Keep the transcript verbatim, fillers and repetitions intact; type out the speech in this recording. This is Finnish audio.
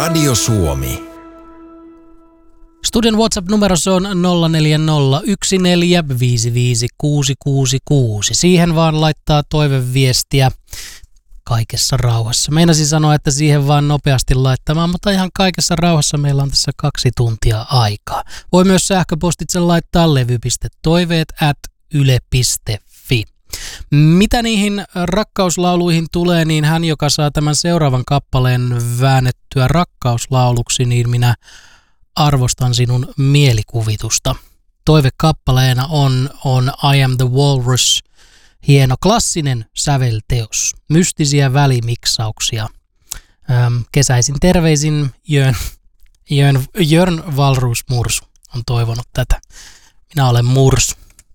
Radio Suomi. Studion WhatsApp-numero on nolla neljä nolla yksi neljä viisi viisi kuusi kuusi kuusi. Siihen vaan laittaa toiveviestiä kaikessa rauhassa. Meinasin sanoa, että siihen vaan nopeasti laittamaan, mutta ihan kaikessa rauhassa meillä on tässä kaksi tuntia aikaa. Voi myös sähköpostitse laittaa levy.toiveet at yle piste fi. Mitä niihin rakkauslauluihin tulee, niin hän, joka saa tämän seuraavan kappaleen väännettyä rakkauslauluksi, niin minä arvostan sinun mielikuvitusta. Toivekappaleena on, on I Am the Walrus, hieno klassinen sävelteos, mystisiä välimiksauksia. Öm, kesäisin terveisin Jörn, Jörn, Jörn Walrus Mursu on toivonut tätä. Minä olen Mursu.